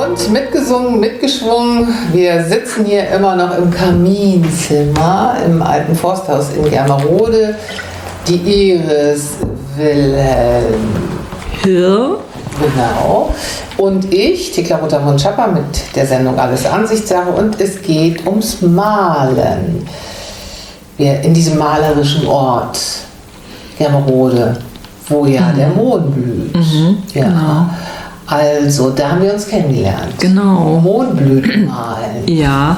und mitgesungen, mitgeschwungen. Wir sitzen hier immer noch im Kaminzimmer im alten Forsthaus in Germerode. Die Iris Wilhelm Hirr. Genau. Und ich, Thekla Rother-Mund-Schapper, mit der Sendung Alles Ansichtssache. Und es geht ums Malen. Wir in diesem malerischen Ort Germerode, wo ja der Mohn blüht. Ja. Genau. Also, da haben wir uns kennengelernt. Genau. Mohnblüten malen. Ja.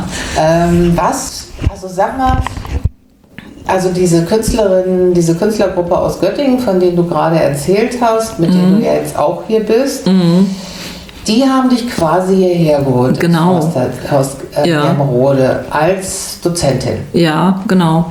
Also sag mal, also diese Künstlergruppe aus Göttingen, von denen du gerade erzählt hast, mit denen du ja jetzt auch hier bist, die haben dich quasi hierher geholt. Genau. Aus Germerode als Dozentin. Ja, genau.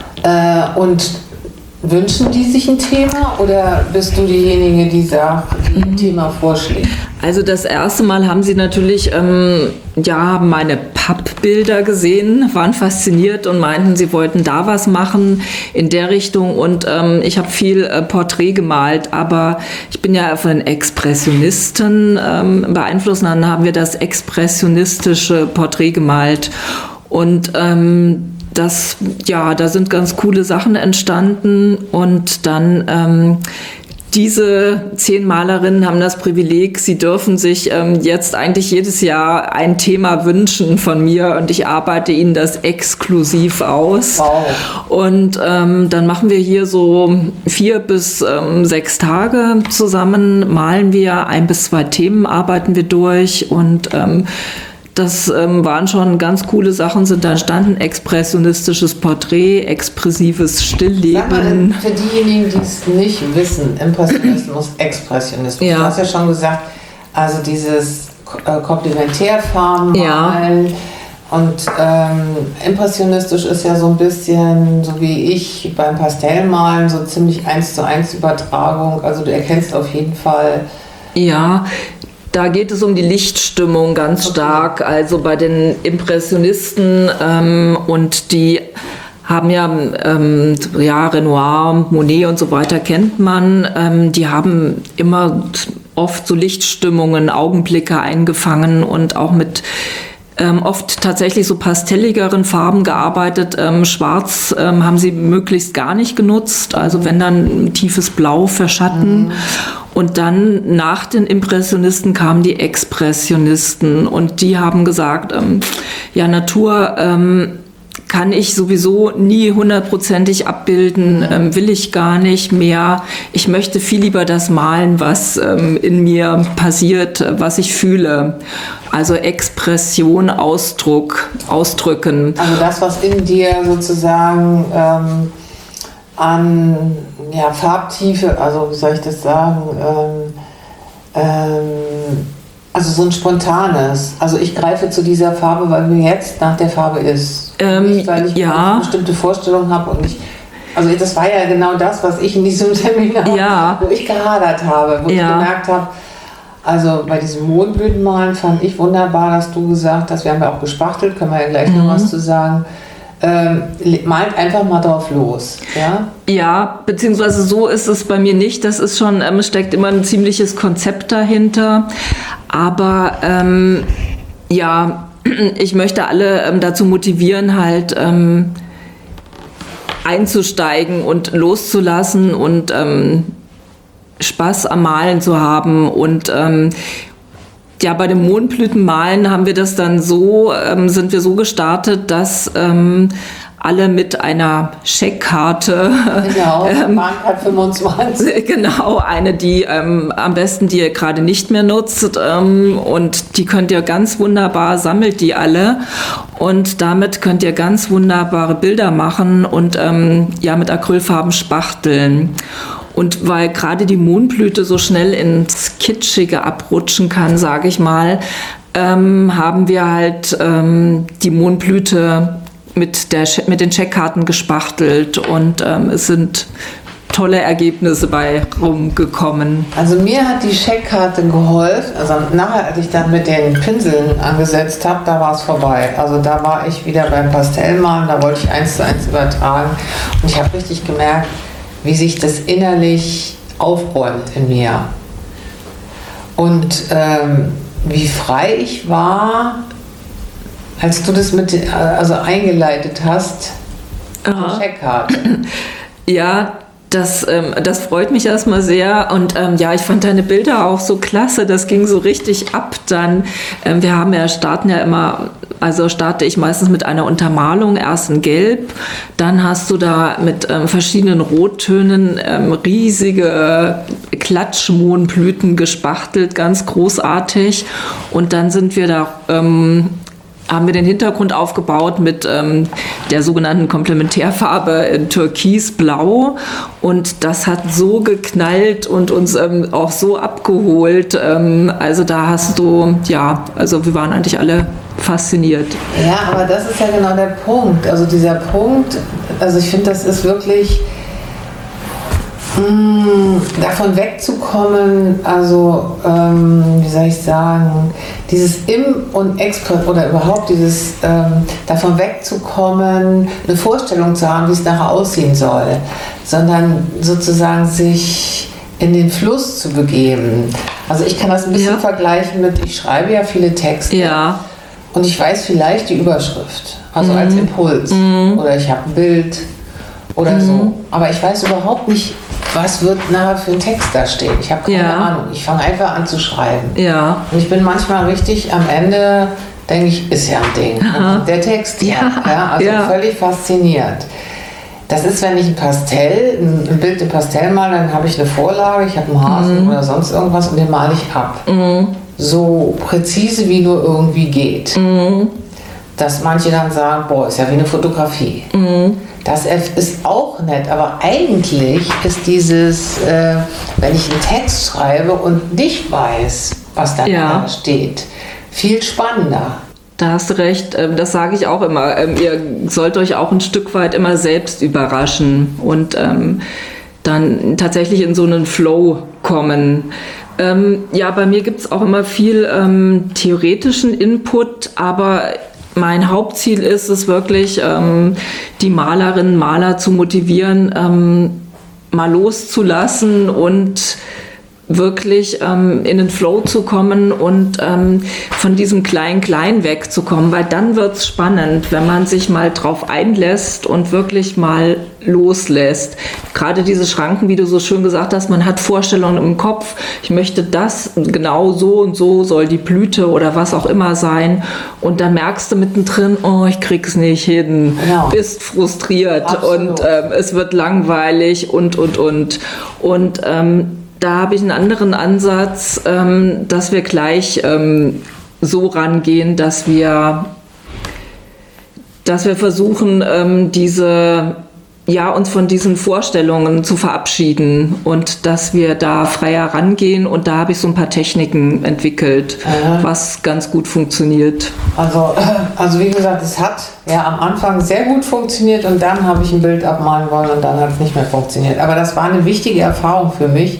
Und wünschen die sich ein Thema oder bist du diejenige, die sagt, die ein Thema vorschlägt? Also das erste Mal haben sie natürlich meine Pappbilder gesehen, waren fasziniert und meinten, sie wollten da was machen in der Richtung. Und ich habe viel Porträt gemalt, aber ich bin ja von den Expressionisten beeinflusst. Dann haben wir das expressionistische Porträt gemalt. Und da sind ganz coole Sachen entstanden. Und dann diese 10 Malerinnen haben das Privileg, sie dürfen sich jetzt eigentlich jedes Jahr ein Thema wünschen von mir und ich arbeite ihnen das exklusiv aus. Wow. Und dann machen wir hier so 4 bis 6 Tage zusammen, malen wir 1 bis 2 Themen, arbeiten wir durch und das waren schon ganz coole Sachen, sind da entstanden. Expressionistisches Porträt, expressives Stillleben. Sag mal, für diejenigen, die es nicht wissen, Impressionismus, Expressionismus. Ja. Du hast ja schon gesagt, also dieses Komplementärfarben malen und impressionistisch ist ja so ein bisschen, so wie ich beim Pastellmalen, so ziemlich 1:1 Übertragung. Also du erkennst auf jeden Fall. Ja, da geht es um die Lichtstimmung ganz stark. Also bei den Impressionisten und die haben Renoir, Monet und so weiter kennt man. Die haben immer oft so Lichtstimmungen, Augenblicke eingefangen und auch mit oft tatsächlich so pastelligeren Farben gearbeitet. Schwarz haben sie möglichst gar nicht genutzt, also wenn dann ein tiefes Blau verschatten. Und dann nach den Impressionisten kamen die Expressionisten und die haben gesagt, Natur kann ich sowieso nie 100%ig abbilden, will ich gar nicht mehr. Ich möchte viel lieber das malen, was in mir passiert, was ich fühle. Also Expression, ausdrücken. Also das, was in dir sozusagen an Farbtiefe, also wie soll ich das sagen, also so ein spontanes. Also ich greife zu dieser Farbe, weil mir jetzt nach der Farbe ist. Nicht, weil ich eine bestimmte Vorstellung habe und also das war ja genau das, was ich in diesem Seminar, wo ich gehadert habe, wo ich gemerkt habe, also bei diesem Mohnblütenmalen fand ich wunderbar, dass du gesagt hast, wir haben ja auch gespachtelt, können wir ja gleich noch was zu sagen. Malt einfach mal drauf los, ja? Ja, beziehungsweise so ist es bei mir nicht. Das ist schon, steckt immer ein ziemliches Konzept dahinter. Aber ich möchte alle dazu motivieren, halt einzusteigen und loszulassen und Spaß am Malen zu haben und bei dem Mohnblütenmalen haben wir das dann so, sind wir so gestartet, dass alle mit einer Scheckkarte. Genau, Bahncard 25. Genau, eine, die am besten die ihr gerade nicht mehr nutzt und die könnt ihr ganz wunderbar, sammelt die alle und damit könnt ihr ganz wunderbare Bilder machen und mit Acrylfarben spachteln. Und weil gerade die Mohnblüte so schnell ins Kitschige abrutschen kann, sage ich mal, haben wir halt die Mohnblüte mit den Checkkarten gespachtelt und es sind tolle Ergebnisse bei rumgekommen. Also mir hat die Scheckkarte geholfen. Also nachher, als ich dann mit den Pinseln angesetzt habe, da war es vorbei. Also da war ich wieder beim Pastellmalen, da wollte ich 1:1 übertragen und ich habe richtig gemerkt, wie sich das innerlich aufräumt in mir. Und wie frei ich war, als du das eingeleitet hast, die Checkkarte. Ja, das freut mich erstmal sehr und ich fand deine Bilder auch so klasse, das ging so richtig ab dann. Starte ich meistens mit einer Untermalung, erst in Gelb, dann hast du da mit verschiedenen Rottönen riesige Klatschmohnblüten gespachtelt, ganz großartig und dann sind wir da haben wir den Hintergrund aufgebaut mit der sogenannten Komplementärfarbe in Türkisblau und das hat so geknallt und uns auch so abgeholt. Also da hast du, wir waren eigentlich alle fasziniert. Ja, aber das ist ja genau der Punkt. Also dieser Punkt, also ich finde, das ist wirklich davon wegzukommen, wie soll ich sagen, dieses Im- und Express oder überhaupt dieses davon wegzukommen, eine Vorstellung zu haben, wie es nachher aussehen soll, sondern sozusagen sich in den Fluss zu begeben. Also ich kann das ein bisschen vergleichen mit, ich schreibe ja viele Texte und ich weiß vielleicht die Überschrift, also als Impuls oder ich habe ein Bild oder so, aber ich weiß überhaupt nicht, was wird nachher für ein Text da stehen? Ich habe keine Ahnung. Ich fange einfach an zu schreiben. Ja. Und ich bin manchmal richtig am Ende, denke ich, ist ja ein Ding. Der Text, völlig fasziniert. Das ist, wenn ich ein Bild in Pastell male, dann habe ich eine Vorlage, ich habe einen Hasen oder sonst irgendwas und den male ich ab. So präzise, wie nur irgendwie geht. Dass manche dann sagen, boah, ist ja wie eine Fotografie. Das ist auch nett, aber eigentlich ist dieses, wenn ich einen Text schreibe und nicht weiß, was da steht, viel spannender. Da hast du recht, das sage ich auch immer. Ihr sollt euch auch ein Stück weit immer selbst überraschen und dann tatsächlich in so einen Flow kommen. Bei mir gibt es auch immer viel theoretischen Input, aber mein Hauptziel ist es wirklich, die Malerinnen und Maler zu motivieren, mal loszulassen und wirklich in den Flow zu kommen und von diesem Klein-Klein wegzukommen, weil dann wird's spannend, wenn man sich mal drauf einlässt und wirklich mal loslässt. Gerade diese Schranken, wie du so schön gesagt hast, man hat Vorstellungen im Kopf, ich möchte das, genau so und so soll die Blüte oder was auch immer sein und da merkst du mittendrin, oh, ich krieg's nicht hin, bist frustriert. Absolut. Und es wird langweilig und. Da habe ich einen anderen Ansatz, dass wir gleich so rangehen, dass wir versuchen, uns von diesen Vorstellungen zu verabschieden und dass wir da freier rangehen und da habe ich so ein paar Techniken entwickelt, was ganz gut funktioniert. Also wie gesagt, es hat am Anfang sehr gut funktioniert und dann habe ich ein Bild abmalen wollen und dann hat es nicht mehr funktioniert. Aber das war eine wichtige Erfahrung für mich.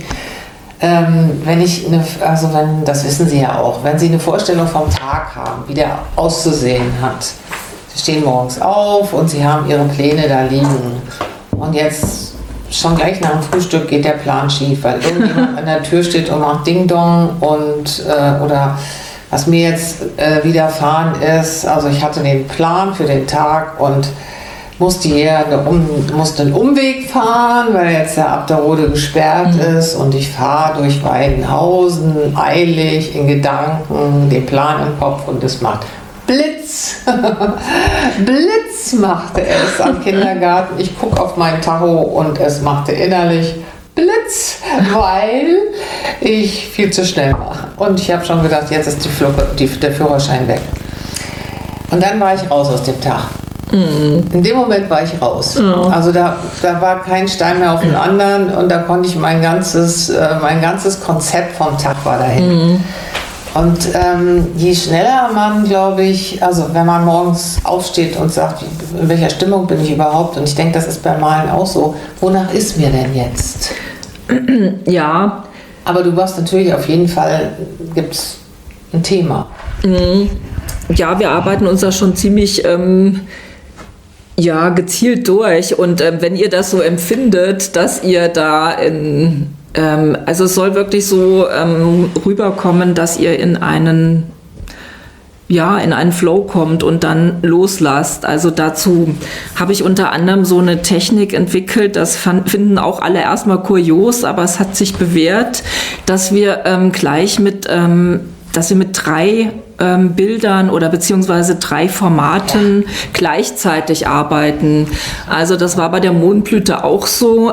Das wissen Sie ja auch, wenn Sie eine Vorstellung vom Tag haben, wie der auszusehen hat. Sie stehen morgens auf und Sie haben Ihre Pläne da liegen. Und jetzt schon gleich nach dem Frühstück geht der Plan schief, weil irgendjemand an der Tür steht und macht Ding-Dong oder was mir jetzt widerfahren ist, also ich hatte den Plan für den Tag und musste einen Umweg fahren, weil jetzt der Abderrode gesperrt ist und ich fahre durch Weidenhausen eilig in Gedanken, den Plan im Kopf und es macht Blitz. Blitz machte es am Kindergarten. Ich gucke auf mein Tacho und es machte innerlich Blitz, weil ich viel zu schnell mache. Und ich habe schon gedacht, jetzt ist der Führerschein weg. Und dann war ich raus aus dem Tag. In dem Moment war ich raus. Also da war kein Stein mehr auf den anderen und da konnte ich mein ganzes Konzept vom Tag war dahin. Und je schneller man, glaube ich, also wenn man morgens aufsteht und sagt, in welcher Stimmung bin ich überhaupt, und ich denke, das ist beim Malen auch so, wonach ist mir denn jetzt? Ja. Aber du warst natürlich auf jeden Fall, gibt es ein Thema. Ja, wir arbeiten uns da schon ziemlich gezielt durch und wenn ihr das so empfindet, dass ihr da in Also es soll wirklich so rüberkommen, dass ihr in einen Flow kommt und dann loslasst. Also dazu habe ich unter anderem so eine Technik entwickelt, das finden auch alle erstmal kurios, aber es hat sich bewährt, dass wir dass wir mit 3 Bildern oder beziehungsweise 3 Formaten gleichzeitig arbeiten. Also das war bei der Mondblüte auch so,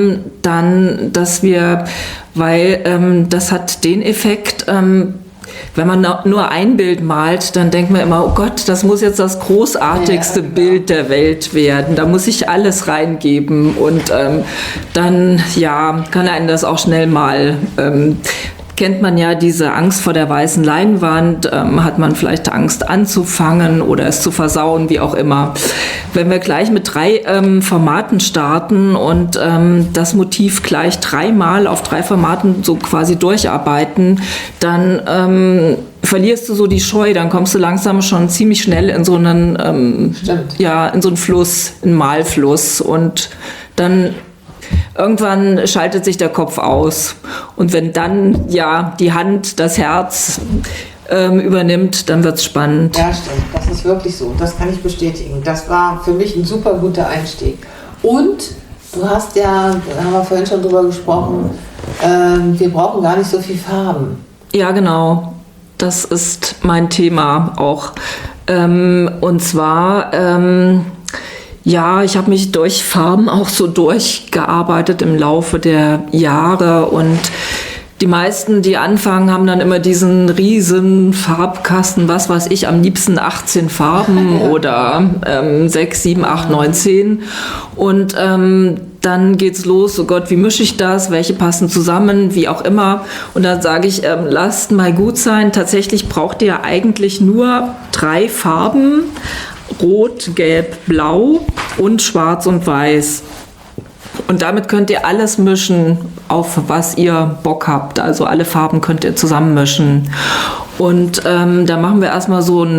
weil das hat den Effekt, wenn man nur ein Bild malt, dann denkt man immer, oh Gott, das muss jetzt das großartigste Bild der Welt werden. Da muss ich alles reingeben und dann kann einen das auch schnell mal kennt man ja diese Angst vor der weißen Leinwand, hat man vielleicht Angst anzufangen oder es zu versauen, wie auch immer. Wenn wir gleich mit 3 Formaten starten und das Motiv gleich 3-mal auf 3 Formaten so quasi durcharbeiten, dann verlierst du so die Scheu, dann kommst du langsam schon ziemlich schnell in so einen, in so einen Fluss, einen Malfluss und dann irgendwann schaltet sich der Kopf aus. Und wenn dann die Hand das Herz übernimmt, dann wird es spannend. Ja, stimmt. Das ist wirklich so. Das kann ich bestätigen. Das war für mich ein super guter Einstieg. Und du hast da haben wir vorhin schon drüber gesprochen, wir brauchen gar nicht so viel Farben. Ja, genau. Das ist mein Thema auch. Und zwar ich habe mich durch Farben auch so durchgearbeitet im Laufe der Jahre und die meisten, die anfangen, haben dann immer diesen riesen Farbkasten, was weiß ich, am liebsten 18 Farben oder 6, 7, 8, 9, 10 und dann geht's los, oh Gott, wie mische ich das, welche passen zusammen, wie auch immer und dann sage ich, lasst mal gut sein, tatsächlich braucht ihr eigentlich nur 3 Farben, Rot, Gelb, Blau und Schwarz und Weiß. Und damit könnt ihr alles mischen, auf was ihr Bock habt. Also alle Farben könnt ihr zusammenmischen. Und da machen wir erstmal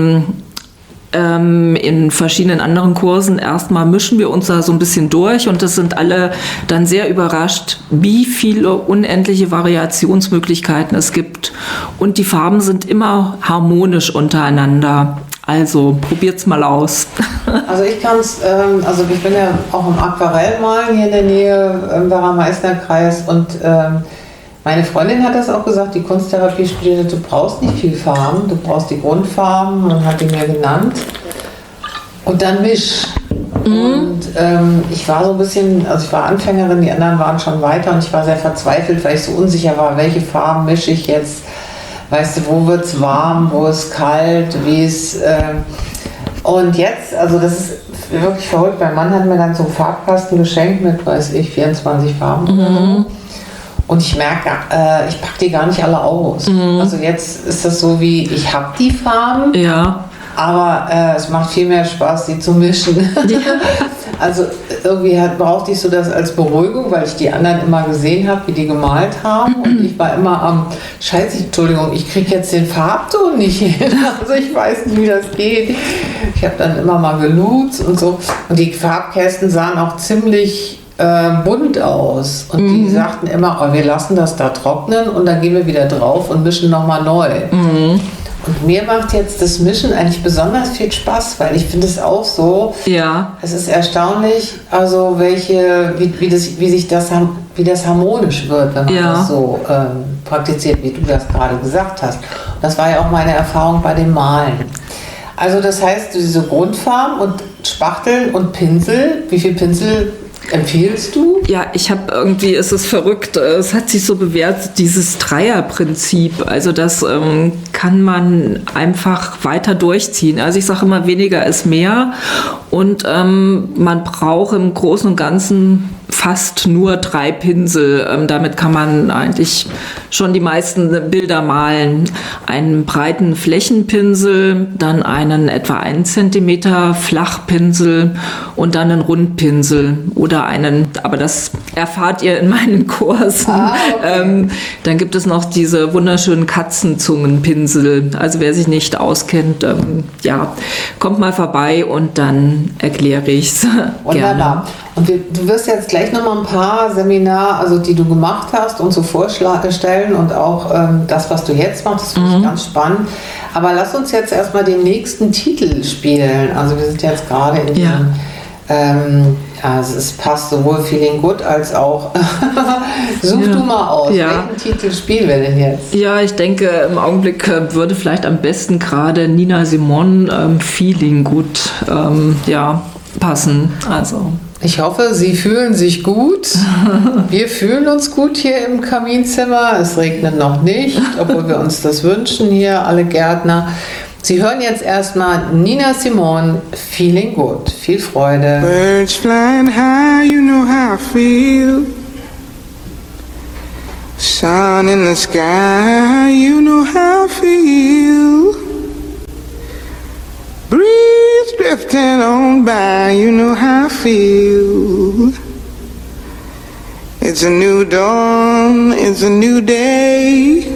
in verschiedenen anderen Kursen erstmal mischen wir uns da so ein bisschen durch und das sind alle dann sehr überrascht, wie viele unendliche Variationsmöglichkeiten es gibt. Und die Farben sind immer harmonisch untereinander. Also probiert's mal aus. Also ich kann's, ich bin ja auch im Aquarellmalen hier in der Nähe im Werra-Meißner-Kreis und meine Freundin hat das auch gesagt, die Kunsttherapie studierte, du brauchst nicht viel Farben, du brauchst die Grundfarben und hat die mir genannt und dann misch. Und ich war so ein bisschen, ich war Anfängerin, die anderen waren schon weiter und ich war sehr verzweifelt, weil ich so unsicher war, welche Farben mische ich jetzt. Weißt du, wo wird es warm, wo ist kalt, wie ist. Und jetzt, das ist wirklich verrückt. Mein Mann hat mir dann so einen Farbkasten geschenkt mit, 24 Farben. Mhm. Und ich merke, ich packe die gar nicht alle aus. Mhm. Also jetzt ist das so wie, ich habe die Farben, aber es macht viel mehr Spaß, die zu mischen. Ja. Also irgendwie brauchte ich so das als Beruhigung, weil ich die anderen immer gesehen habe, wie die gemalt haben. Und ich war immer am Entschuldigung, ich kriege jetzt den Farbton nicht hin. Also ich weiß nicht, wie das geht. Ich habe dann immer mal gelutzt und so. Und die Farbkästen sahen auch ziemlich bunt aus. Und die sagten immer, wir lassen das da trocknen und dann gehen wir wieder drauf und mischen nochmal neu. Mhm. Und mir macht jetzt das Mischen eigentlich besonders viel Spaß, weil ich finde es auch so. Ja. Es ist erstaunlich, also wie das harmonisch wird, wenn man das so praktiziert, wie du das gerade gesagt hast. Und das war ja auch meine Erfahrung bei dem Malen. Also das heißt, diese Grundfarben und Spachteln und Pinsel, wie viel Pinsel empfiehlst du? Ja, es ist verrückt, es hat sich so bewährt, dieses Dreierprinzip, also das kann man einfach weiter durchziehen. Also ich sage immer, weniger ist mehr und man braucht im Großen und Ganzen fast nur 3 Pinsel. Damit kann man eigentlich schon die meisten Bilder malen. Einen breiten Flächenpinsel, dann einen etwa 1 Zentimeter Flachpinsel und dann einen Rundpinsel oder aber das erfahrt ihr in meinen Kursen. Okay. Dann gibt es noch diese wunderschönen Katzenzungenpinsel. Also wer sich nicht auskennt, kommt mal vorbei und dann erkläre ich es gerne. Und du wirst jetzt gleich gleich nochmal ein paar Seminare, also die du gemacht hast und so vorstellen und auch das, was du jetzt machst, das finde ich ganz spannend. Aber lass uns jetzt erstmal den nächsten Titel spielen. Also wir sind jetzt gerade in dem, also es passt sowohl Feeling Good als auch such du mal aus, welchen Titel spielen wir denn jetzt? Ja, ich denke im Augenblick würde vielleicht am besten gerade Nina Simone Feeling Good passen. Also ich hoffe, Sie fühlen sich gut. Wir fühlen uns gut hier im Kaminzimmer. Es regnet noch nicht, obwohl wir uns das wünschen hier, alle Gärtner. Sie hören jetzt erstmal Nina Simone, Feeling Good. Viel Freude. Birds flying high, you know how I feel. Sun in the sky, you know how I feel. Breeze drifting on by, you know how I feel. It's a new dawn, it's a new day.